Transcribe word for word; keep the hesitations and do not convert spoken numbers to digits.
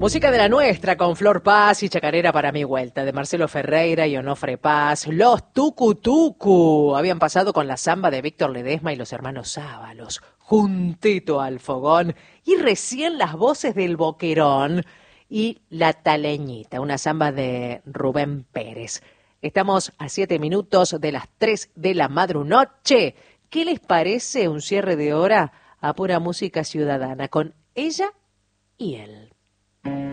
Música de la nuestra con Flor Paz y Chacarera para mi vuelta, de Marcelo Ferreira y Onofre Paz. Los Tucu Tucu habían pasado con la samba de Víctor Ledesma y los hermanos Sábalos, juntito al fogón, y recién las voces del Boquerón y La Taleñita, una samba de Rubén Pérez. Estamos a siete minutos de las tres de la madrunoche. ¿Qué les parece un cierre de hora a pura música ciudadana con ella y él?